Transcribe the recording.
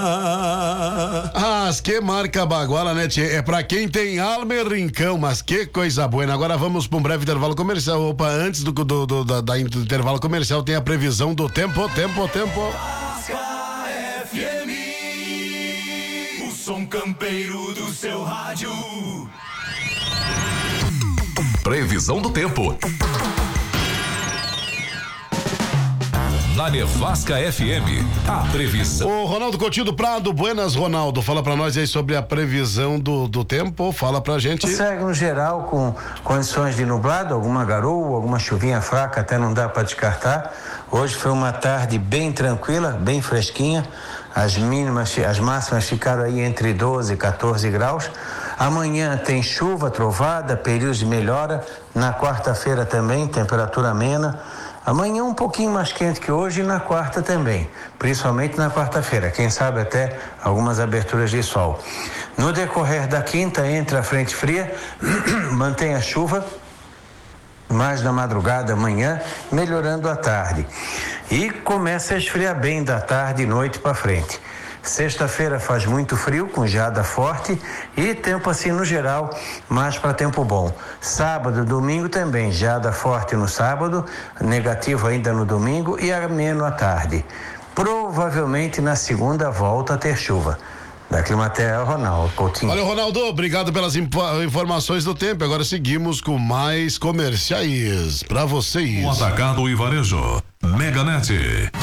Que marca baguala, né, tchê? É pra quem tem alma e rincão, mas que coisa boa. Agora vamos pra um breve intervalo comercial. Opa, antes do intervalo comercial tem a previsão do tempo. FM, o som campeiro do seu rádio. Previsão do tempo. Na Nevasca FM, a previsão. O Ronaldo Coutinho do Prado, buenas, Ronaldo, fala pra nós aí sobre a previsão do tempo, fala pra gente. Segue no geral com condições de nublado, alguma garoa, alguma chuvinha fraca, até não dá para descartar. Hoje foi uma tarde bem tranquila, bem fresquinha, as máximas ficaram aí entre 12 e 14 graus. Amanhã tem chuva, trovada, períodos de melhora, na quarta-feira também, temperatura amena. Amanhã um pouquinho mais quente que hoje e na quarta também, principalmente na quarta-feira, quem sabe até algumas aberturas de sol. No decorrer da quinta entra a frente fria, mantém a chuva, mais na madrugada, amanhã, melhorando à tarde. E começa a esfriar bem da tarde e noite para frente. Sexta-feira faz muito frio, com geada forte e tempo assim no geral, mais para tempo bom. Sábado, domingo também, geada forte no sábado, negativo ainda no domingo e ameno à tarde. Provavelmente na segunda volta a ter chuva. Da Climatea, Ronaldo Coutinho. Valeu, Ronaldo, obrigado pelas informações do tempo. Agora seguimos com mais comerciais para vocês. Um atacado e varejo. Meganet.